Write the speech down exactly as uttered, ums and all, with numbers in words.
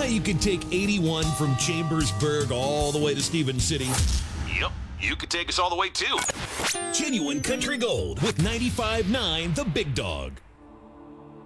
you could take eighty-one from Chambersburg all the way to Stevens City. Yep, you could take us all the way too. Genuine Country Gold with ninety-five point nine The Big Dog.